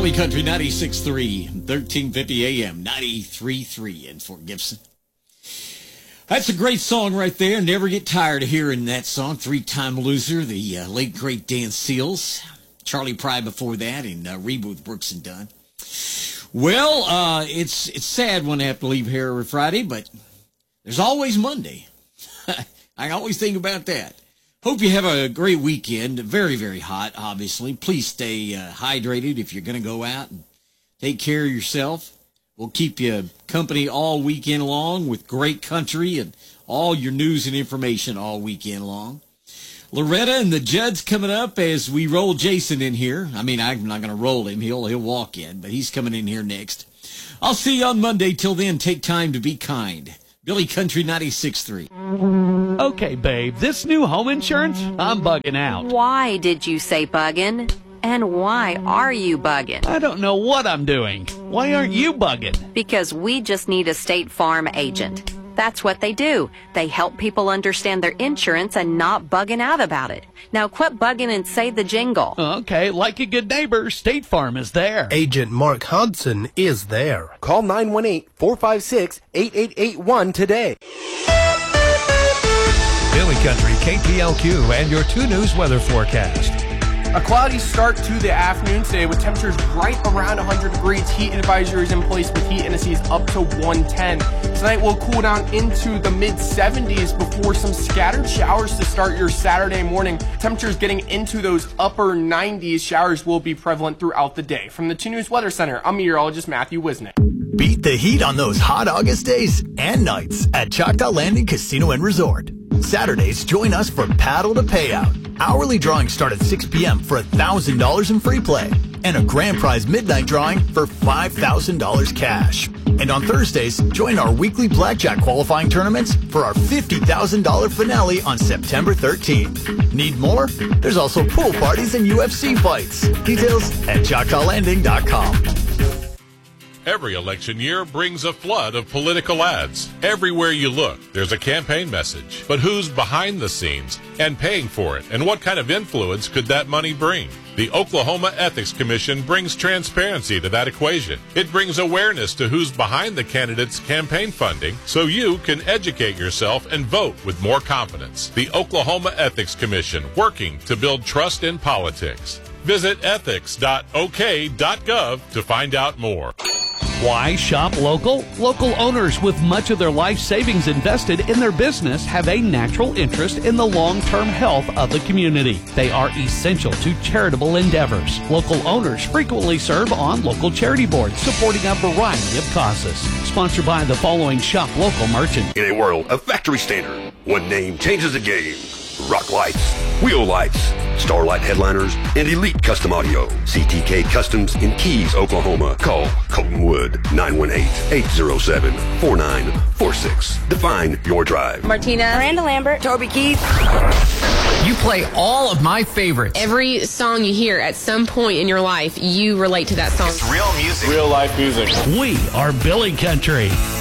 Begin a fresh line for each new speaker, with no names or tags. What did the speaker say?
Billy Country 96.3, 1350 AM, 93.3 in Fort Gibson. That's a great song right there. Never get tired of hearing that song. Three-time loser, the late, great Dan Seals. Charlie Pride before that, and Reba with Brooks and Dunn. Well, it's sad when I have to leave here every Friday, but there's always Monday. I always think about that. Hope you have a great weekend. Very, very hot, obviously. Please stay hydrated if you're going to go out and take care of yourself. We'll keep you company all weekend long with great country and all your news and information all weekend long. Loretta and the Judds coming up as we roll Jason in here. I mean, I'm not going to roll him. He'll walk in, but he's coming in here next. I'll see you on Monday. Till then, take time to be kind. Billy Country 96.3.
Okay, babe, this new home insurance, I'm bugging out.
Why did you say bugging? And why are you bugging?
I don't know what I'm doing. Why aren't you bugging?
Because we just need a State Farm agent. That's what they do. They help people understand their insurance and not bugging out about it. Now quit bugging and say the jingle.
Okay, like a good neighbor, State Farm is there.
Agent Mark Hudson is there.
Call 918-456-8881 today.
Billy Country, KPLQ, and your 2 News weather forecast.
A cloudy start to the afternoon today with temperatures right around 100 degrees. Heat advisories in place with heat indices up to 110. Tonight will cool down into the mid-70s before some scattered showers to start your Saturday morning. Temperatures getting into those upper 90s. Showers will be prevalent throughout the day. From the 2 News Weather Center, I'm meteorologist Matthew Wisnick.
Beat the heat on those hot August days and nights at Choctaw Landing Casino and Resort. Saturdays, join us for Paddle to Payout. Hourly drawings start at 6 p.m. for $1,000 in free play and a grand prize midnight drawing for $5,000 cash. And on Thursdays, join our weekly blackjack qualifying tournaments for our $50,000 finale on September 13th. Need more? There's also pool parties and UFC fights. Details at ChoctawLanding.com.
Every election year brings a flood of political ads. Everywhere you look, there's a campaign message. But who's behind the scenes and paying for it? And what kind of influence could that money bring? The Oklahoma Ethics Commission brings transparency to that equation. It brings awareness to who's behind the candidate's campaign funding so you can educate yourself and vote with more confidence. The Oklahoma Ethics Commission, working to build trust in politics. Visit ethics.ok.gov to find out more.
Why shop local? Local owners with much of their life savings invested in their business have a natural interest in the long-term health of the community. They are essential to charitable endeavors. Local owners frequently serve on local charity boards, supporting a variety of causes. Sponsored by the following shop local merchant.
In a world of factory standard, one name changes the game. Rock Lights, Wheel Lights, Starlight Headliners, and Elite Custom Audio. CTK Customs in Keys, Oklahoma. Call Colton Wood, 918-807-4946. Define your drive.
Martina, Miranda Lambert, Toby Keith.
You play all of my favorites.
Every song you hear at some point in your life, you relate to that song.
It's real music.
Real life music.
We are Billy Country.